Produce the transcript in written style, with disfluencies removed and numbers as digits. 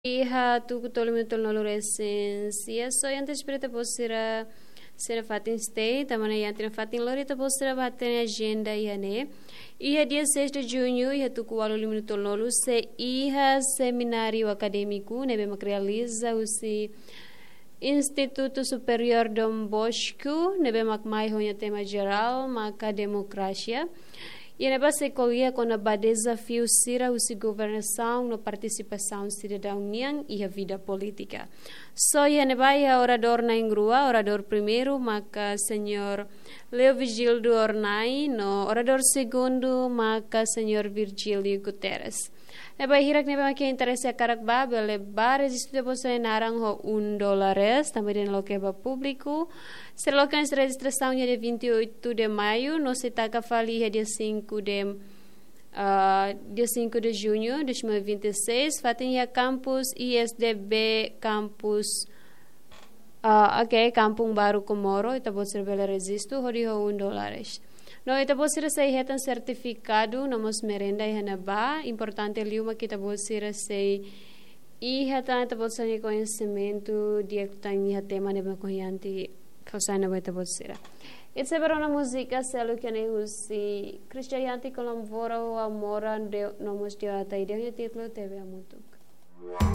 Hija, tu totalmente no lo recensia. Soy antes para posira sera fatin stay, tamana yantina fatin lorita posira baten agenda iane. Ia dia 6 de junho, ia tu kualo minuto lolo se ia seminário acadêmico, nebe realiza o Instituto Superior Dom Bosco, nebe macmai honya tema geral, maca democracia. E a base colhia com a desafio sira a governação na participação cidadã e a vida política. Só a orador na Ingrua, orador primeiro, maca senhor Leo Vigildo Ornai, no orador segundo, maca senhor Virgílio Guterres. Neba hirak neba que interesse a carakba, levar registro você narang ho $1, também no que é público. Se local a registração é de 28 de maio, no se taca fali é dia 5 de junho de 2026. Fatem a campus ISDB campus Kampung Baru Komoro, ita pode ser bela registro, hori ho $1. No, ita pode ser sei retan certificado, namos merenda e hanaba, importante liuma que ita pode ser sei e retan ita pode ser conhecimento de que tema neba conhante Fosana beta botsira. It's about una música selo que ne usi Cristianti colomvora o amora de nomos de ata idea título teve amutuk.